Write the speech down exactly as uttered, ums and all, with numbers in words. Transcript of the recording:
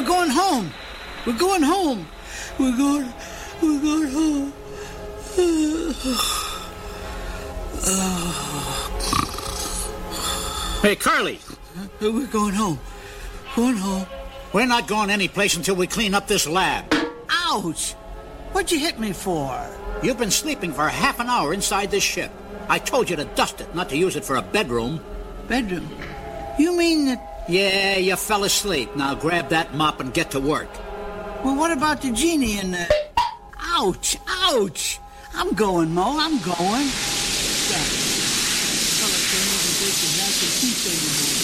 we're going home. We're going home. We're going, we're going home. Hey, Carly. We're going home. Going home. We're not going anyplace until we clean up this lab. Ouch! What'd you hit me for? You've been sleeping for half an hour inside this ship. I told you to dust it, not to use it for a bedroom. Bedroom? You mean that... Yeah, you fell asleep. Now grab that mop and get to work. Well, what about the genie and the... Ouch! Ouch! I'm going, Mo. I'm going.